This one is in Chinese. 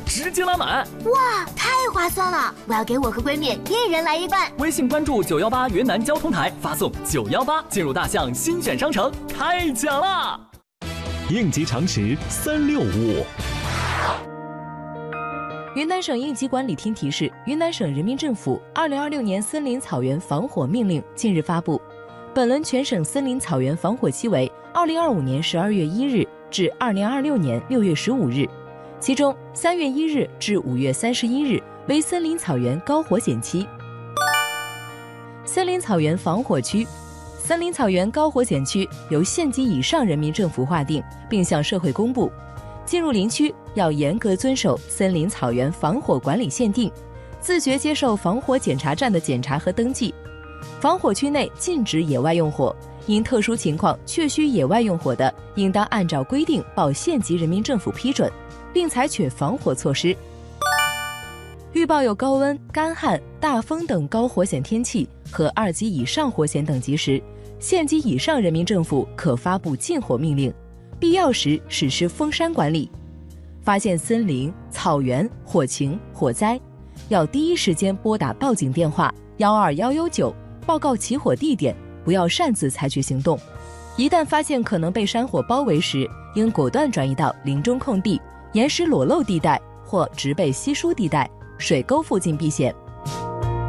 直接拉满。 哇，太划算了！我要给我和闺蜜一人来一半。 微信关注918云南交通台，发送918进入大象新选商城，太奖了！ 应急常识365。 云南省应急管理厅提示，云南省人民政府2026年森林草原防火命令近日发布，本轮全省森林草原防火期为2025年12月1日至2026年6月15日，其中3月1日至5月31日为森林草原高火险期。森林草原防火区，森林草原高火险区由县级以上人民政府划定，并向社会公布。进入林区要严格遵守森林草原防火管理限定，自觉接受防火检查站的检查和登记。防火区内禁止野外用火，因特殊情况确需野外用火的，应当按照规定报县级人民政府批准，并采取防火措施。预报有高温、干旱、大风等高火险天气和2级以上火险等级时，县级以上人民政府可发布禁火命令，必要时实施封山管理。发现森林、草原火情、火灾，要第一时间拨打报警电话12119，报告起火地点，不要擅自采取行动。一旦发现可能被山火包围时，应果断转移到林中空地、岩石裸露地带或植被稀疏地带、水沟附近避险。